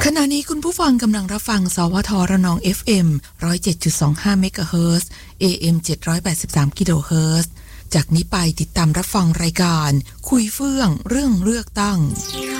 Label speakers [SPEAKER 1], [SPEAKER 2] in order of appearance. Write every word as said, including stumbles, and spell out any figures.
[SPEAKER 1] ขณะนี้คุณผู้ฟังกำลังรับฟังสวทระนอง เอฟ เอ็ม หนึ่งศูนย์เจ็ดจุดสองห้า เมกะเฮิรตซ์ เอ เอ็ม เจ็ดร้อยแปดสิบสาม กิโลเฮิรตซ์จากนี้ไปติดตามรับฟังรายการคุยเฟื่องเรื่องเลือกตั้ง